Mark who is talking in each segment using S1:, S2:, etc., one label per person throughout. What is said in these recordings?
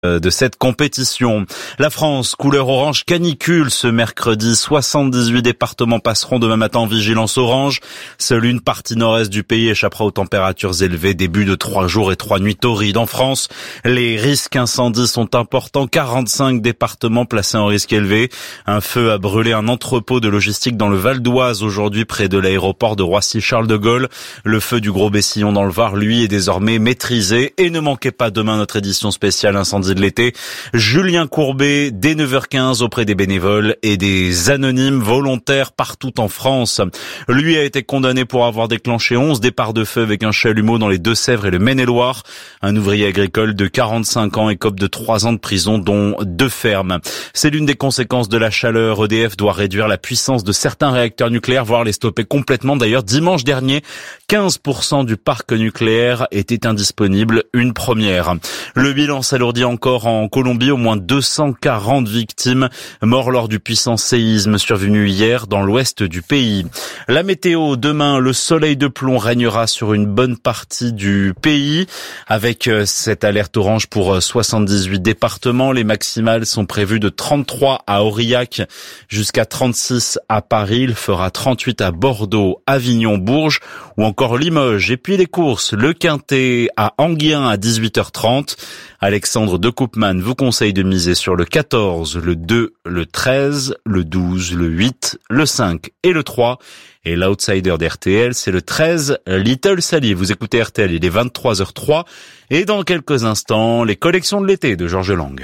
S1: de cette compétition. La France, couleur orange canicule ce mercredi. 78 départements passeront demain matin en vigilance orange. Seule une partie nord-est du pays échappera aux températures élevées. Début de 3 jours et 3 nuits torrides. En France, les risques incendies sont importants. 45 départements placés en risque élevé. Un feu a brûlé un entrepôt de logistique dans le Val d'Oise aujourd'hui près de l'aéroport de Roissy-Charles de Gaulle. Le feu du Gros-Bessillon dans le Var, lui, est désormais maîtrisé. Et ne manquez pas demain notre édition spéciale incendie de l'été. Julien Courbet, dès 9h15 auprès des bénévoles et des anonymes volontaires partout en France. Lui a été condamné pour avoir déclenché 11 départs de feu avec un chalumeau dans les Deux-Sèvres et le Maine-et-Loire. Un ouvrier agricole de 45 ans écope de 3 ans de prison, dont 2 fermes. C'est l'une des conséquences de la chaleur. EDF doit réduire la puissance de certains réacteurs nucléaires, voire les stopper complètement. D'ailleurs, dimanche dernier, 15% du parc nucléaire était indisponible, une première. Le bilan s'alourdit encore en Colombie, au moins 240 victimes morts lors du puissant séisme survenu hier dans l'ouest du pays. La météo, demain, le soleil de plomb régnera sur une bonne partie du pays avec cette alerte orange pour 78 départements. Les maximales sont prévues de 33 à Aurillac jusqu'à 36 à Paris. Il fera 38 à Bordeaux, Avignon, Bourges ou encore Limoges. Et puis les courses, le Quintet à Enghien à 18h30. Alexandre de Koopman vous conseille de miser sur le 14, le 2, le 13, le 12, le 8, le 5 et le 3. Et l'outsider d'RTL, c'est le 13, Little Sally. Vous écoutez RTL, il est 23h03. Et dans quelques instants, les collections de l'été de Georges Lang.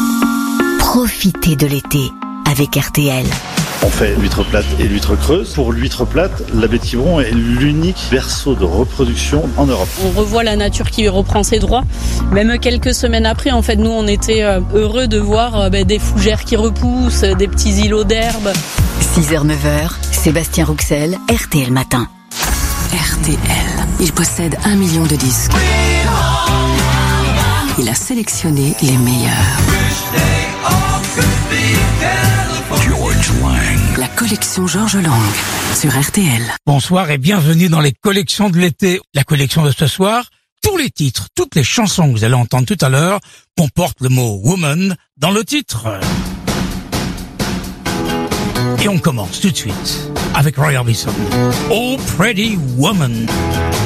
S2: Profitez de l'été avec RTL.
S3: On fait l'huître plate et l'huître creuse. Pour l'huître plate, la baie de Quiberon est l'unique berceau de reproduction en Europe.
S4: On revoit la nature qui reprend ses droits. Même quelques semaines après, en fait, nous, on était heureux de voir des fougères qui repoussent, des petits îlots d'herbe.
S2: 6h-9h, Sébastien Rouxel, RTL Matin.
S5: RTL, il possède 1 million de disques. Il a sélectionné les meilleurs. La collection Georges Lang sur RTL.
S6: Bonsoir et bienvenue dans les collections de l'été. La collection de ce soir, tous les titres, toutes les chansons que vous allez entendre tout à l'heure comportent le mot woman dans le titre. Et on commence tout de suite avec Roy Orbison. Oh Pretty Woman.